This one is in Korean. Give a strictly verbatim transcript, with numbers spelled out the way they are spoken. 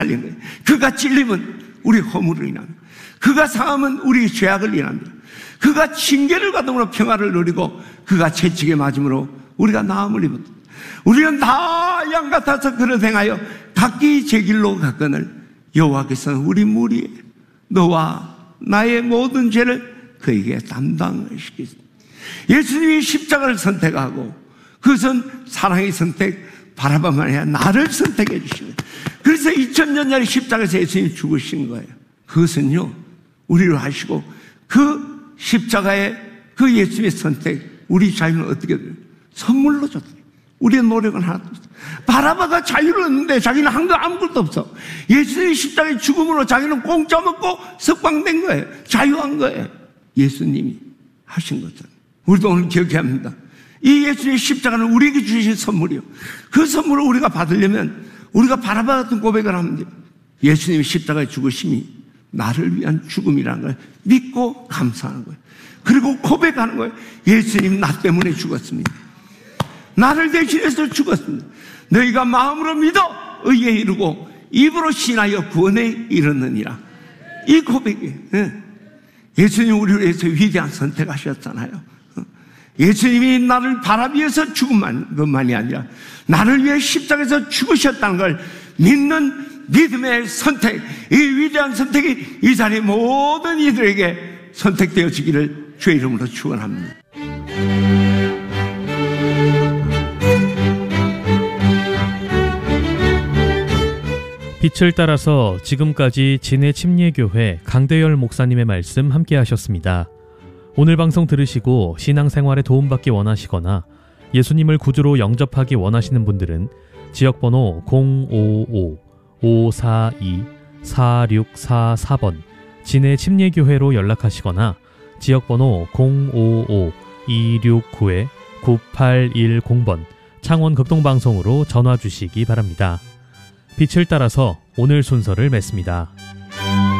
달린 거예요. 그가 찔림은 우리 허물을 인합니다. 그가 상함은 우리 죄악을 인합니다. 그가 징계를 받음으로 평화를 누리고 그가 채찍에 맞음으로 우리가 나음을 입었다. 우리는 다 양 같아서 그릇 행하여 각기 제 길로 갔거늘 여호와께서는 우리 무리에 너와 나의 모든 죄를 그에게 담당을 시키셨다. 예수님이 십자가를 선택하고 그것은 사랑의 선택, 바라바만이 아니라 나를 선택해 주신 거예요. 그래서 이천 년 전에 십자가에서 예수님이 죽으신 거예요. 그것은요 우리를 하시고 그 십자가의 그 예수님의 선택, 우리 자유는 어떻게 돼요? 선물로 줬어요. 우리의 노력은 하나도 없어. 바라바가 자유를 얻는데 자기는 한 거 아무것도 없어. 예수님이 십자가의 죽음으로 자기는 공짜 먹고 석방된 거예요. 자유한 거예요. 예수님이 하신 거잖아요. 우리도 오늘 기억해야 합니다. 이 예수님의 십자가는 우리에게 주신 선물이요. 그 선물을 우리가 받으려면 우리가 바라바 같은 고백을 하면 돼요. 예수님의 십자가의 죽으심이 나를 위한 죽음이라는 걸 믿고 감사하는 거예요. 그리고 고백하는 거예요. 예수님 나 때문에 죽었습니다. 나를 대신해서 죽었습니다. 너희가 마음으로 믿어 의에 이르고 입으로 신하여 구원에 이르느니라. 이 고백이에요. 예수님이 우리를 위해서 위대한 선택하셨잖아요. 예수님이 나를 바라 위해서 죽은 것만이 아니라 나를 위해 십자가에서 죽으셨다는 걸 믿는 믿음의 선택, 이 위대한 선택이 이 자리의 모든 이들에게 선택되어지기를 주의 이름으로 축원합니다. 빛을 따라서 지금까지 진해 침례교회 강대열 목사님의 말씀 함께 하셨습니다. 오늘 방송 들으시고 신앙생활에 도움받기 원하시거나 예수님을 구주로 영접하기 원하시는 분들은 지역번호 공오오 오사이 사육사사 번 진해 침례교회로 연락하시거나 지역번호 공오오 이육구 구팔일공 번 창원 극동방송으로 전화 주시기 바랍니다. 빛을 따라서 오늘 순서를 맺습니다.